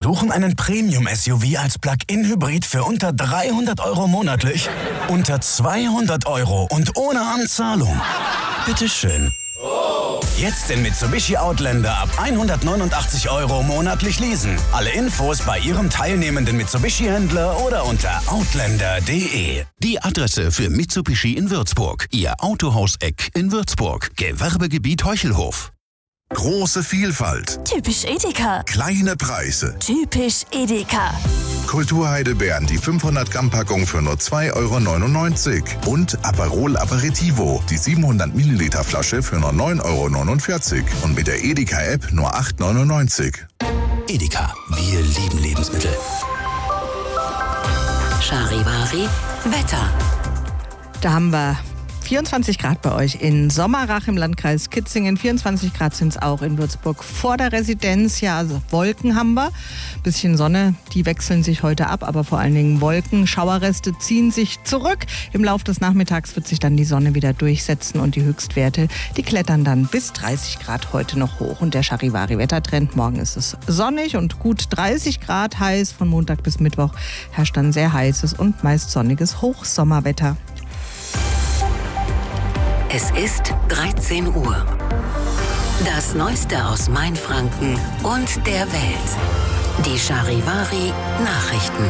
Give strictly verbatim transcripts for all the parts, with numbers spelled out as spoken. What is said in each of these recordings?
suchen einen Premium-S U V als Plug-in-Hybrid für unter dreihundert Euro monatlich? Unter zweihundert Euro und ohne Anzahlung? Bitteschön. Jetzt den Mitsubishi Outlander ab hundertneunundachtzig Euro monatlich leasen. Alle Infos bei Ihrem teilnehmenden Mitsubishi-Händler oder unter outlander punkt de. Die Adresse für Mitsubishi in Würzburg. Ihr Autohaus-Eck in Würzburg. Gewerbegebiet Heuchelhof. Große Vielfalt. Typisch Edeka. Kleine Preise. Typisch Edeka. Kulturheidelbeeren, die fünfhundert Gramm Packung für nur zwei Euro neunundneunzig. Und Aperol Aperitivo, die siebenhundert Milliliter Flasche für nur neun Euro neunundvierzig. Und mit der Edeka-App nur acht Euro neunundneunzig. Edeka, wir lieben Lebensmittel. Charivari Wetter. Da haben wir vierundzwanzig Grad bei euch in Sommerach im Landkreis Kitzingen. vierundzwanzig Grad sind es auch in Würzburg vor der Residenz. Ja, also Wolken haben wir. Bisschen Sonne, die wechseln sich heute ab, aber vor allen Dingen Wolken. Schauerreste ziehen sich zurück. Im Laufe des Nachmittags wird sich dann die Sonne wieder durchsetzen und die Höchstwerte, die klettern dann bis dreißig Grad heute noch hoch. Und der Charivari-Wettertrend, morgen ist es sonnig und gut dreißig Grad heiß. Von Montag bis Mittwoch herrscht dann sehr heißes und meist sonniges Hochsommerwetter. Es ist dreizehn Uhr. Das Neueste aus Mainfranken und der Welt. Die Charivari Nachrichten.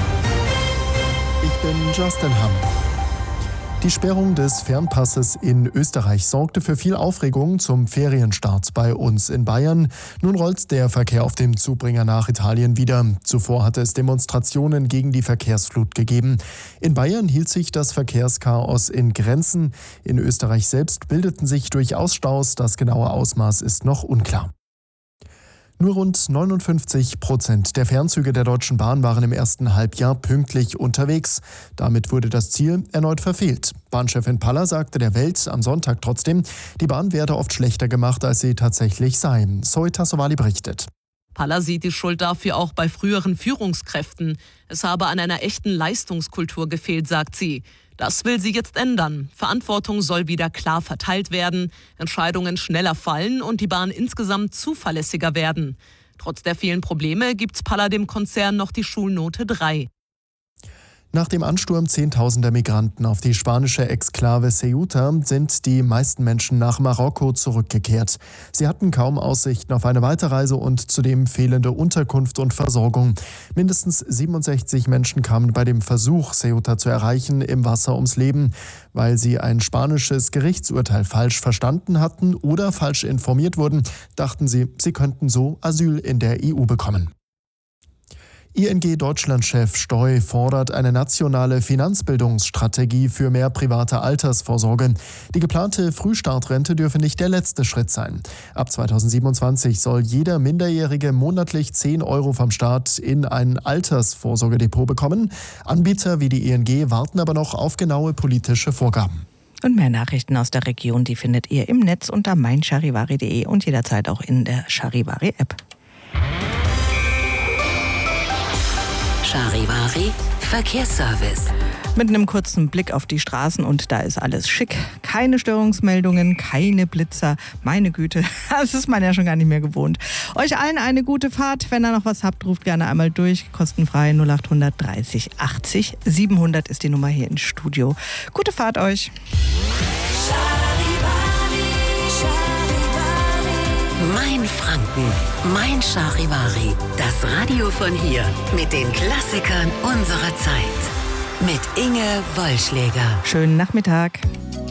Ich bin Justin Hamm. Die Sperrung des Fernpasses in Österreich sorgte für viel Aufregung zum Ferienstart bei uns in Bayern. Nun rollt der Verkehr auf dem Zubringer nach Italien wieder. Zuvor hatte es Demonstrationen gegen die Verkehrsflut gegeben. In Bayern hielt sich das Verkehrschaos in Grenzen. In Österreich selbst bildeten sich durchaus Staus. Das genaue Ausmaß ist noch unklar. Nur rund neunundfünfzig Prozent der Fernzüge der Deutschen Bahn waren im ersten Halbjahr pünktlich unterwegs. Damit wurde das Ziel erneut verfehlt. Bahnchefin Paller sagte der Welt am Sonntag trotzdem, die Bahn werde oft schlechter gemacht, als sie tatsächlich sei. Zoe Tassovali berichtet. Paller sieht die Schuld dafür auch bei früheren Führungskräften. Es habe an einer echten Leistungskultur gefehlt, sagt sie. Das will sie jetzt ändern. Verantwortung soll wieder klar verteilt werden, Entscheidungen schneller fallen und die Bahn insgesamt zuverlässiger werden. Trotz der vielen Probleme gibt Paller dem Konzern noch die Schulnote drei. Nach dem Ansturm zehntausender Migranten auf die spanische Exklave Ceuta sind die meisten Menschen nach Marokko zurückgekehrt. Sie hatten kaum Aussichten auf eine Weiterreise und zudem fehlende Unterkunft und Versorgung. Mindestens siebenundsechzig Menschen kamen bei dem Versuch, Ceuta zu erreichen, im Wasser ums Leben, weil sie ein spanisches Gerichtsurteil falsch verstanden hatten oder falsch informiert wurden, dachten sie, sie könnten so Asyl in der E U bekommen. I N G-Deutschland-Chef Steu fordert eine nationale Finanzbildungsstrategie für mehr private Altersvorsorge. Die geplante Frühstartrente dürfe nicht der letzte Schritt sein. Ab zweitausendsiebenundzwanzig soll jeder Minderjährige monatlich zehn Euro vom Staat in ein Altersvorsorgedepot bekommen. Anbieter wie die I N G warten aber noch auf genaue politische Vorgaben. Und mehr Nachrichten aus der Region, die findet ihr im Netz unter mein charivari punkt de und jederzeit auch in der Charivari-App. Charivari Verkehrsservice. Mit einem kurzen Blick auf die Straßen und da ist alles schick. Keine Störungsmeldungen, keine Blitzer. Meine Güte, das ist man ja schon gar nicht mehr gewohnt. Euch allen eine gute Fahrt. Wenn ihr noch was habt, ruft gerne einmal durch. Kostenfrei null acht hundert dreißig achtzig siebenhundert ist die Nummer hier ins Studio. Gute Fahrt euch. Mein Franken, mein Charivari. Das Radio von hier mit den Klassikern unserer Zeit. Mit Inge Wollschläger. Schönen Nachmittag.